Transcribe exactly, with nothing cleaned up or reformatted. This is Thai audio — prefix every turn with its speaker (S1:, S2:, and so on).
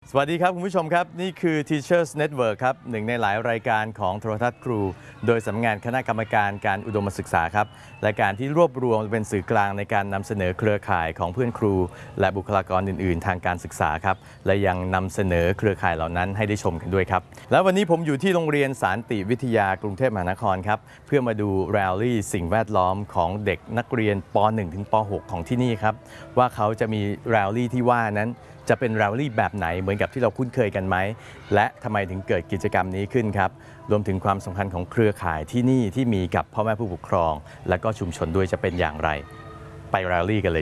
S1: สวัสดีครับคุณผู้ชมครับนี่คือ Teachers Network ครับหนึ่งในหลายรายการของโทรทัศน์ครูโดยสำนักงานคณะกรรมการการอุดมศึกษาครับรายการที่รวบรวมเป็นสื่อกลางในการนำเสนอเครือข่ายของเพื่อนครู และบุคลากรอื่นๆ ทางการศึกษาครับและยังนำเสนอเครือข่ายเหล่านั้นให้ได้ชมกันด้วยครับและวันนี้ผมอยู่ที่โรงเรียนสานติวิทยากรุงเทพมหานครครับเพื่อมาดูแรลลี่สิ่งแวดล้อมของเด็กนักเรียนป หนึ่ง ถึงป หก ของที่นี่ครับว่าเขาจะมีแรลลี่ที่ว่านั้นจะเป็นแรลลี่แบบไหนเหมือนกับที่เราคุ้นเคยกันไหมและทำไมถึงเกิดกิจกรรมนี้ขึ้นครับรวมถึงความสำคัญของเครือข่ายที่นี่ที่มีกับพ่อแม่ผู้ปกครองและก็ชุมชนด้วยจะเป็นอย่างไรไปแรลลี่กันเลย